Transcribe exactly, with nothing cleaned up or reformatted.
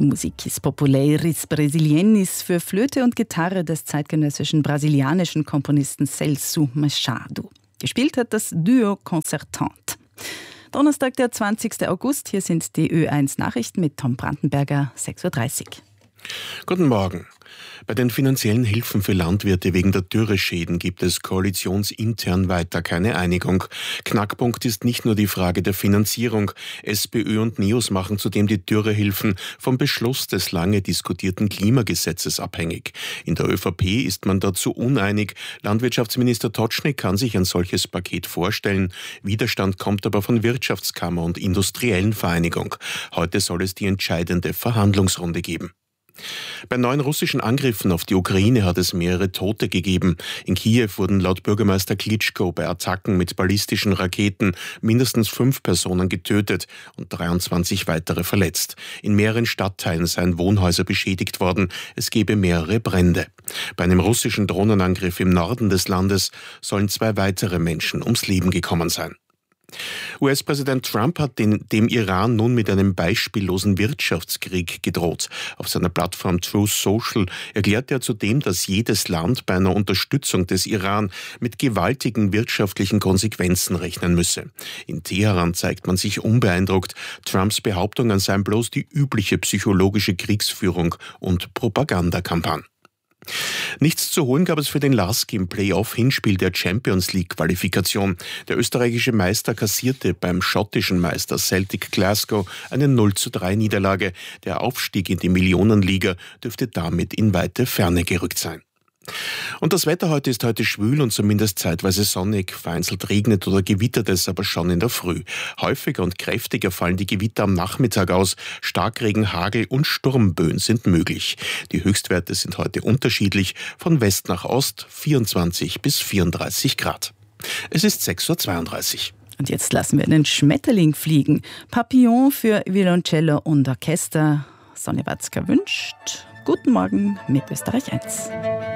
Musicis Populäris Brasiliensis für Flöte und Gitarre des zeitgenössischen brasilianischen Komponisten Celso Machado. Gespielt hat das Duo Concertante. Donnerstag, der zwanzigster August. Hier sind die Ö eins Nachrichten mit Tom Brandenberger, sechs Uhr dreißig. Guten Morgen. Bei den finanziellen Hilfen für Landwirte wegen der Dürreschäden gibt es koalitionsintern weiter keine Einigung. Knackpunkt ist nicht nur die Frage der Finanzierung. SPÖ und NEOS machen zudem die Dürrehilfen vom Beschluss des lange diskutierten Klimagesetzes abhängig. In der ÖVP ist man dazu uneinig. Landwirtschaftsminister Totschnig kann sich ein solches Paket vorstellen. Widerstand kommt aber von Wirtschaftskammer und Industriellen Vereinigung. Heute soll es die entscheidende Verhandlungsrunde geben. Bei neuen russischen Angriffen auf die Ukraine hat es mehrere Tote gegeben. In Kiew wurden laut Bürgermeister Klitschko bei Attacken mit ballistischen Raketen mindestens fünf Personen getötet und dreiundzwanzig weitere verletzt. In mehreren Stadtteilen seien Wohnhäuser beschädigt worden. Es gebe mehrere Brände. Bei einem russischen Drohnenangriff im Norden des Landes sollen zwei weitere Menschen ums Leben gekommen sein. U S-Präsident Trump hat den, dem Iran nun mit einem beispiellosen Wirtschaftskrieg gedroht. Auf seiner Plattform Truth Social erklärt er zudem, dass jedes Land bei einer Unterstützung des Iran mit gewaltigen wirtschaftlichen Konsequenzen rechnen müsse. In Teheran zeigt man sich unbeeindruckt. Trumps Behauptungen seien bloß die übliche psychologische Kriegsführung und Propagandakampagne. Nichts zu holen gab es für den Lask im Playoff-Hinspiel der Champions League-Qualifikation. Der österreichische Meister kassierte beim schottischen Meister Celtic Glasgow eine null zu drei Niederlage. Der Aufstieg in die Millionenliga dürfte damit in weite Ferne gerückt sein. Und das Wetter heute ist heute schwül und zumindest zeitweise sonnig. Vereinzelt regnet oder gewittert es aber schon in der Früh. Häufiger und kräftiger fallen die Gewitter am Nachmittag aus. Starkregen, Hagel und Sturmböen sind möglich. Die Höchstwerte sind heute unterschiedlich. Von West nach Ost vierundzwanzig bis vierunddreißig Grad. Es ist sechs Uhr zweiunddreißig. Und jetzt lassen wir einen Schmetterling fliegen. Papillon für Violoncello und Orchester. Sonja Watzka wünscht guten Morgen mit Österreich eins.